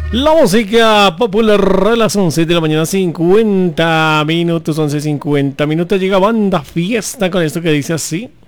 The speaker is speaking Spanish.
La música popular a las 11 de la mañana, 50 minutos, 11:50 minutos. Llega Banda Fiesta con esto que dice así.